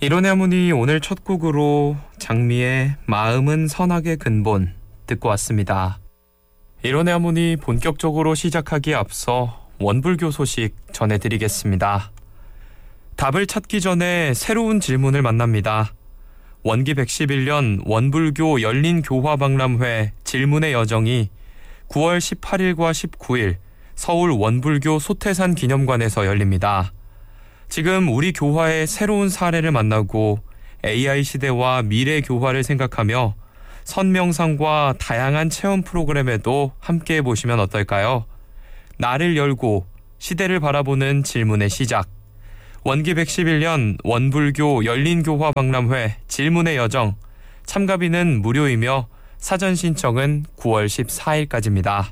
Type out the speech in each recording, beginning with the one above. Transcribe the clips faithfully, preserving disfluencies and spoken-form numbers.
이론의 하모니 오늘 첫 곡으로 장미의 마음은 선악의 근본 듣고 왔습니다. 이론의 하모니 본격적으로 시작하기에 앞서 원불교 소식 전해드리겠습니다. 답을 찾기 전에 새로운 질문을 만납니다. 원기 백십일 년 원불교 열린교화박람회 질문의 여정이 구월 십팔일과 십구일 서울 원불교 소태산 기념관에서 열립니다. 지금 우리 교화의 새로운 사례를 만나고 에이아이 시대와 미래 교화를 생각하며 선명상과 다양한 체험 프로그램에도 함께해 보시면 어떨까요? 나를 열고 시대를 바라보는 질문의 시작. 원기 백십일 년 원불교 열린교화박람회 질문의 여정. 참가비는 무료이며 사전 신청은 구월 십사일까지입니다.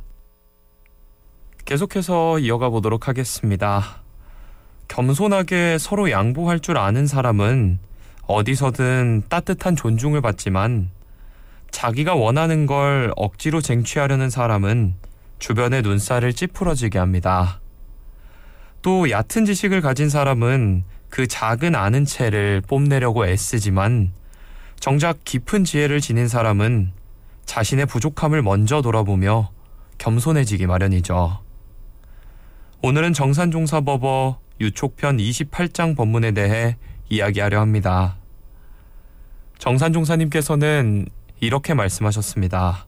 계속해서 이어가 보도록 하겠습니다. 겸손하게 서로 양보할 줄 아는 사람은 어디서든 따뜻한 존중을 받지만 자기가 원하는 걸 억지로 쟁취하려는 사람은 주변의 눈살을 찌푸러지게 합니다. 또 얕은 지식을 가진 사람은 그 작은 아는 채를 뽐내려고 애쓰지만 정작 깊은 지혜를 지닌 사람은 자신의 부족함을 먼저 돌아보며 겸손해지기 마련이죠. 오늘은 정산종사법어 유촉편 이십팔 장 법문에 대해 이야기하려 합니다. 정산종사님께서는 이렇게 말씀하셨습니다.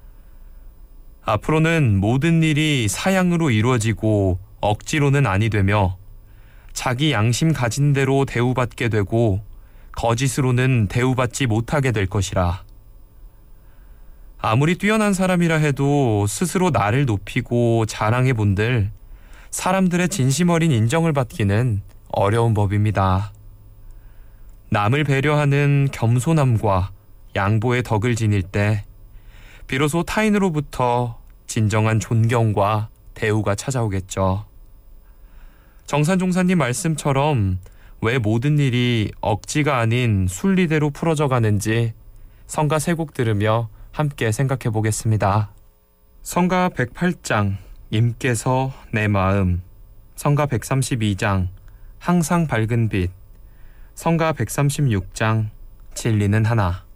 앞으로는 모든 일이 사양으로 이루어지고 억지로는 아니 되며 자기 양심 가진 대로 대우받게 되고 거짓으로는 대우받지 못하게 될 것이라. 아무리 뛰어난 사람이라 해도 스스로 나를 높이고 자랑해 본들 사람들의 진심 어린 인정을 받기는 어려운 법입니다. 남을 배려하는 겸손함과 양보의 덕을 지닐 때 비로소 타인으로부터 진정한 존경과 대우가 찾아오겠죠. 정산종사님 말씀처럼 왜 모든 일이 억지가 아닌 순리대로 풀어져 가는지 성가 세 곡 들으며 함께 생각해 보겠습니다. 성가 백팔 장 임께서 내 마음, 성가 백삼십이 장 항상 밝은 빛, 성가 백삼십육 장 진리는 하나.